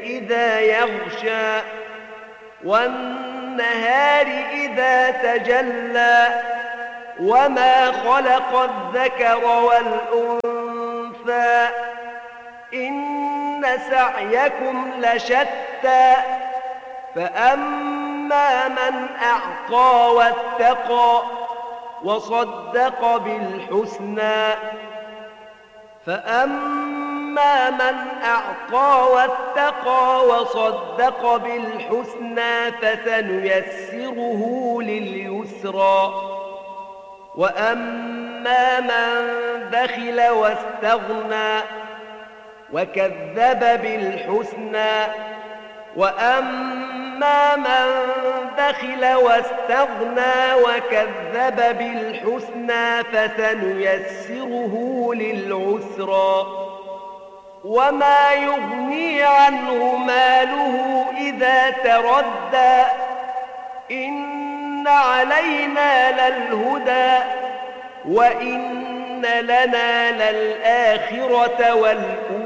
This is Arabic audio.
إذا يغشى والنهار إذا تجلى وما خلق الذكر والأنثى إن سعيكم لشتى فأما من أعطى واتقى وصدق بالحسنى فأما من أعطى واتقى وصدق بالحسنى فسنيسره لليسرى وأما من بخل واستغنى وكذب بالحسنى وأما من بخل واستغنى وكذب بالحسنى فسنيسره للعسرى وما يغني عنه ماله إذا تردى إن علينا للهدى وإن لنا للآخرة والأولى